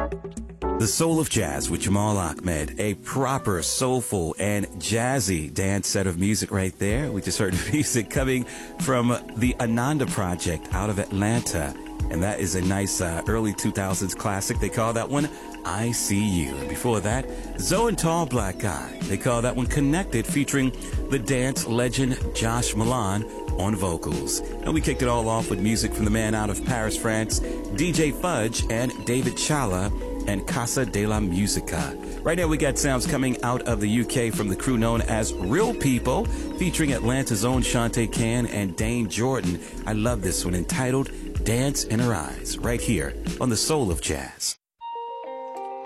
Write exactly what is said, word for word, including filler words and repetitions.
The Soul of Jazz with Jamal Ahmed, a proper soulful and jazzy dance set of music right there. We just heard music coming from the Ananda Project out of Atlanta, and that is a nice uh, early two thousands classic. They call that one I See You. And before that, Zoe and Tall Black Guy. They call that one Connected, featuring the dance legend Josh Milan on vocals. And we kicked it all off with music from the man out of Paris, France, D J Fudge and David Chala and Casa de la Musica. Right now we got sounds coming out of the U K from the crew known as Real People, featuring Atlanta's own Shantae Can and Dane Jordan. I love this one, entitled Dance in Her Eyes, right here on The Soul of Jazz.